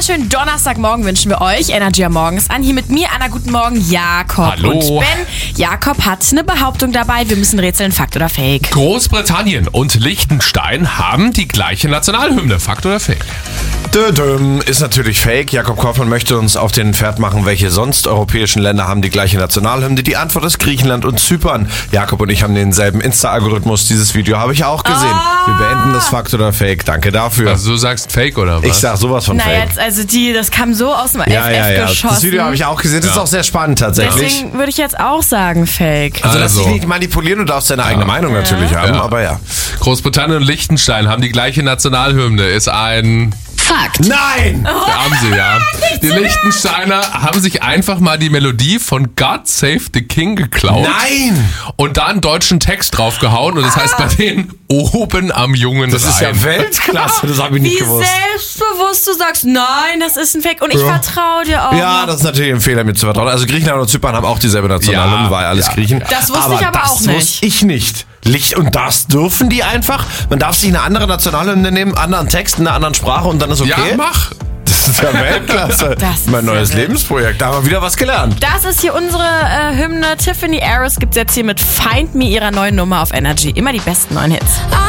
wunderschönen Donnerstagmorgen wünschen wir euch. Energy am Morgen ist an. Hier mit mir, Anna, guten Morgen, Jakob. Hallo. Und Ben. Jakob hat eine Behauptung dabei. Wir müssen rätseln, Fakt oder Fake. Großbritannien und Liechtenstein haben die gleiche Nationalhymne. Fakt oder Fake? Ist natürlich fake. Jakob Kaufmann möchte uns auf den Pferd machen, welche sonst europäischen Länder haben die gleiche Nationalhymne. Die Antwort ist Griechenland und Zypern. Jakob und ich haben denselben Insta-Algorithmus. Dieses Video habe ich auch gesehen. Wir beenden das Fakt oder Fake. Danke dafür. Also du sagst Fake oder was? Ich sag sowas von Na Fake. jetzt, also das kam so aus dem FF geschossen. Das Video habe ich auch gesehen. Das ist auch sehr spannend tatsächlich. Deswegen würde ich jetzt auch sagen Fake. Also lass dich nicht manipulieren, du darfst deine eigene Meinung natürlich haben, aber ja. Großbritannien und Liechtenstein haben die gleiche Nationalhymne. Ist ein... Fakt. Nein! Haben sie, ja. Die Liechtensteiner haben sich einfach mal die Melodie von God Save the King geklaut. Nein! Und da einen deutschen Text draufgehauen. Und das heißt bei denen oben am Jungen Das ist ja Weltklasse, das habe ich nicht Wie gewusst. selbstbewusst du sagst, nein, das ist ein Fake und ich vertraue dir auch. Ja, das ist natürlich ein Fehler, mir zu vertrauen. Also Griechenland und Zypern haben auch dieselbe Nationalhymne, war ja alles Griechen. Das wusste ich aber auch nicht. Das wusste ich nicht. Und das dürfen die einfach? Man darf sich eine andere Nationalhymne nehmen, anderen Text, in einer anderen Sprache und dann ist okay? Ja, mach. Das ist ja Weltklasse. Das ist mein neues ja wild. Lebensprojekt. Da haben wir wieder was gelernt. Das ist hier unsere Hymne. Tiffany Harris gibt's jetzt hier mit Find Me, ihrer neuen Nummer auf Energy. Immer die besten neuen Hits.